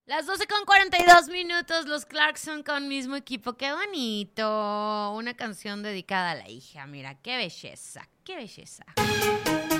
Las 12:42, los Clarkson con mismo equipo. Qué bonito. Una canción dedicada a la hija. Mira, qué belleza, qué belleza.